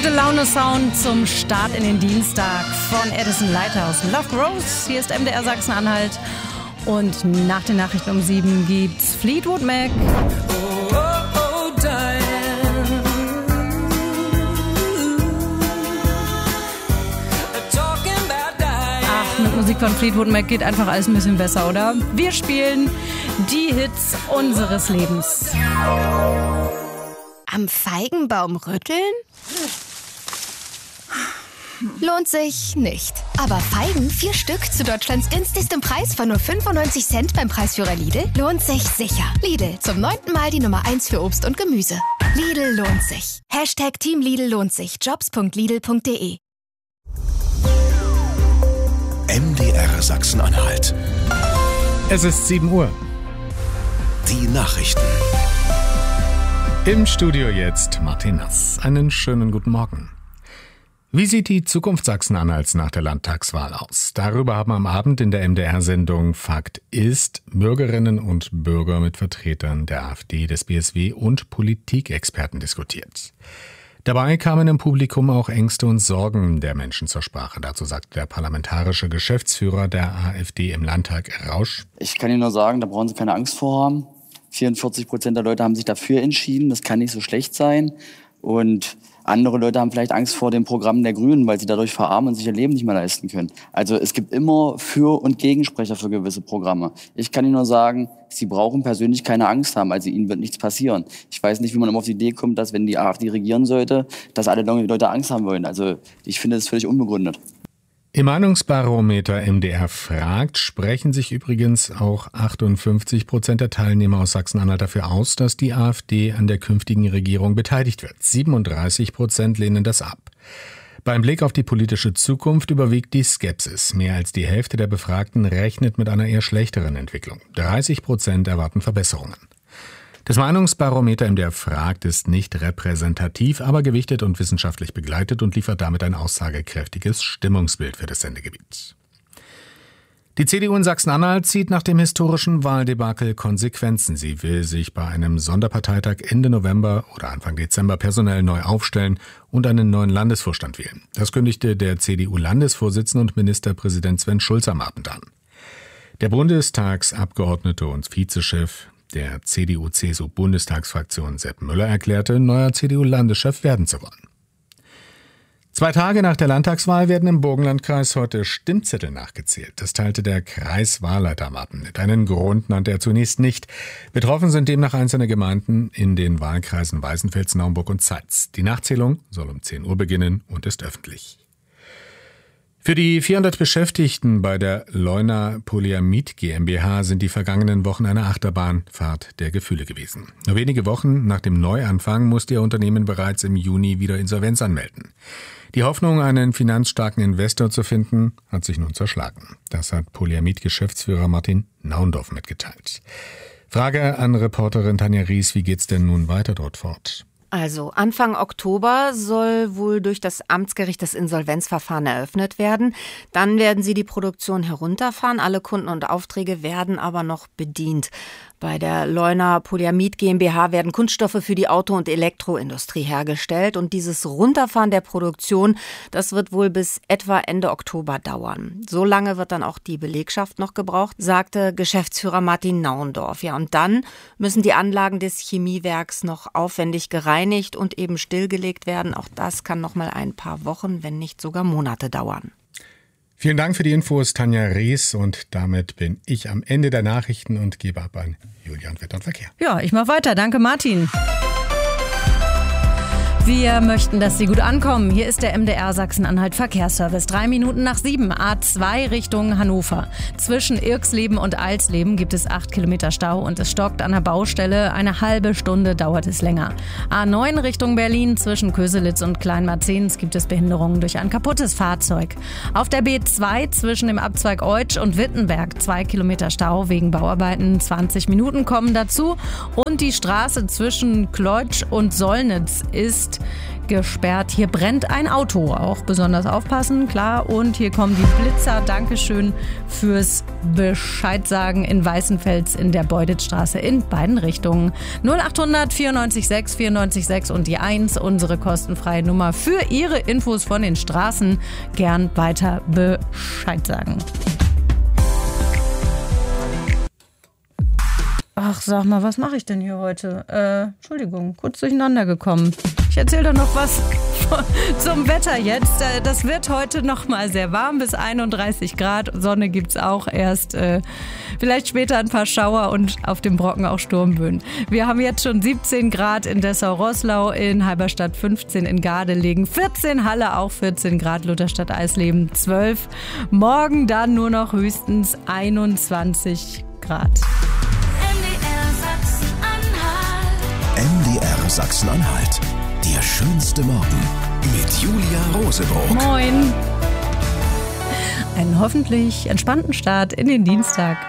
Gute Laune-Sound zum Start in den Dienstag von Edison Lighthouse. Love Grows, hier ist MDR Sachsen-Anhalt. Und nach den Nachrichten um 7 gibt's Fleetwood Mac. Mit Musik von Fleetwood Mac geht einfach alles ein bisschen besser, oder? Wir spielen die Hits unseres Lebens. Am Feigenbaum rütteln? Lohnt sich nicht. Aber Feigen 4 Stück zu Deutschlands günstigstem Preis von nur 95 Cent beim Preisführer Lidl lohnt sich sicher. Lidl, zum 9. Mal die Nummer 1 für Obst und Gemüse. Lidl lohnt sich. #Team Lidl lohnt sich. Jobs.lidl.de. MDR Sachsen-Anhalt. Es ist 7 Uhr. Die Nachrichten. Im Studio jetzt Martin Nass. Einen schönen guten Morgen. Wie sieht die Zukunft Sachsen-Anhalts nach der Landtagswahl aus? Darüber haben am Abend in der MDR-Sendung Fakt ist Bürgerinnen und Bürger mit Vertretern der AfD, des BSW und Politikexperten diskutiert. Dabei kamen im Publikum auch Ängste und Sorgen der Menschen zur Sprache. Dazu sagt der parlamentarische Geschäftsführer der AfD im Landtag, Rausch. Ich kann Ihnen nur sagen, da brauchen Sie keine Angst vor haben. 44% der Leute haben sich dafür entschieden. Das kann nicht so schlecht sein. Und andere Leute haben vielleicht Angst vor dem Programm der Grünen, weil sie dadurch verarmen und sich ihr Leben nicht mehr leisten können. Also es gibt immer Für- und Gegensprecher für gewisse Programme. Ich kann Ihnen nur sagen, Sie brauchen persönlich keine Angst haben. Also Ihnen wird nichts passieren. Ich weiß nicht, wie man immer auf die Idee kommt, dass wenn die AfD regieren sollte, dass alle Leute Angst haben wollen. Also ich finde das völlig unbegründet. Im Meinungsbarometer MDR fragt, sprechen sich übrigens auch 58% der Teilnehmer aus Sachsen-Anhalt dafür aus, dass die AfD an der künftigen Regierung beteiligt wird. 37% lehnen das ab. Beim Blick auf die politische Zukunft überwiegt die Skepsis. Mehr als die Hälfte der Befragten rechnet mit einer eher schlechteren Entwicklung. 30% erwarten Verbesserungen. Das Meinungsbarometer MDR fragt ist nicht repräsentativ, aber gewichtet und wissenschaftlich begleitet und liefert damit ein aussagekräftiges Stimmungsbild für das Sendegebiet. Die CDU in Sachsen-Anhalt zieht nach dem historischen Wahldebakel Konsequenzen. Sie will sich bei einem Sonderparteitag Ende November oder Anfang Dezember personell neu aufstellen und einen neuen Landesvorstand wählen. Das kündigte der CDU-Landesvorsitzende und Ministerpräsident Sven Schulz am Abend an. Der Bundestagsabgeordnete und Vizechef der CDU-CSU-Bundestagsfraktion Sepp Müller erklärte, neuer CDU-Landeschef werden zu wollen. 2 Tage nach der Landtagswahl werden im Burgenlandkreis heute Stimmzettel nachgezählt. Das teilte der Kreiswahlleiter am Abend mit. Einen Grund nannte er zunächst nicht. Betroffen sind demnach einzelne Gemeinden in den Wahlkreisen Weißenfels, Naumburg und Zeitz. Die Nachzählung soll um 10 Uhr beginnen und ist öffentlich. Für die 400 Beschäftigten bei der Leuna Polyamid GmbH sind die vergangenen Wochen eine Achterbahnfahrt der Gefühle gewesen. Nur wenige Wochen nach dem Neuanfang musste ihr Unternehmen bereits im Juni wieder Insolvenz anmelden. Die Hoffnung, einen finanzstarken Investor zu finden, hat sich nun zerschlagen. Das hat Polyamid-Geschäftsführer Martin Naundorf mitgeteilt. Frage an Reporterin Tanja Ries, wie geht's denn nun weiter dort fort? Also Anfang Oktober soll wohl durch das Amtsgericht das Insolvenzverfahren eröffnet werden. Dann werden sie die Produktion herunterfahren. Alle Kunden und Aufträge werden aber noch bedient. Bei der Leuna Polyamid GmbH werden Kunststoffe für die Auto- und Elektroindustrie hergestellt. Und dieses Runterfahren der Produktion, das wird wohl bis etwa Ende Oktober dauern. So lange wird dann auch die Belegschaft noch gebraucht, sagte Geschäftsführer Martin Naundorf. Ja, und dann müssen die Anlagen des Chemiewerks noch aufwendig gereinigt und eben stillgelegt werden. Auch das kann noch mal ein paar Wochen, wenn nicht sogar Monate dauern. Vielen Dank für die Infos, Tanja Ries. Und damit bin ich am Ende der Nachrichten und gebe ab an Julian Wetter und Verkehr. Ja, ich mache weiter. Danke, Martin. Wir möchten, dass Sie gut ankommen. Hier ist der MDR Sachsen-Anhalt Verkehrsservice. 7 Minuten nach 7, A2 Richtung Hannover. Zwischen Irxleben und Alsleben gibt es 8 Kilometer Stau und es stockt an der Baustelle. Eine halbe Stunde dauert es länger. A9 Richtung Berlin. Zwischen Köselitz und Kleinmarzens gibt es Behinderungen durch ein kaputtes Fahrzeug. Auf der B2 zwischen dem Abzweig Eutsch und Wittenberg 2 Kilometer Stau wegen Bauarbeiten. 20 Minuten kommen dazu. Und die Straße zwischen Kleutsch und Sollnitz ist gesperrt. Hier brennt ein Auto. Auch besonders aufpassen, klar. Und hier kommen die Blitzer. Dankeschön fürs Bescheid sagen in Weißenfels in der Beuditstraße in beiden Richtungen. 0800 94 6 94 6 und die 1, unsere kostenfreie Nummer für Ihre Infos von den Straßen. Gern weiter Bescheid sagen. Ach, sag mal, was mache ich denn hier heute? Entschuldigung, kurz durcheinander gekommen. Ich erzähle doch noch was zum Wetter jetzt. Das wird heute noch mal sehr warm, bis 31 Grad. Sonne gibt's auch erst. Vielleicht später ein paar Schauer und auf dem Brocken auch Sturmböen. Wir haben jetzt schon 17 Grad in Dessau-Roßlau, in Halberstadt 15, in Gardelegen 14, Halle auch 14 Grad, Lutherstadt-Eisleben 12. Morgen dann nur noch höchstens 21 Grad. MDR Sachsen-Anhalt. Der schönste Morgen mit Julia Rosenbrock. Moin. Einen hoffentlich entspannten Start in den Dienstag.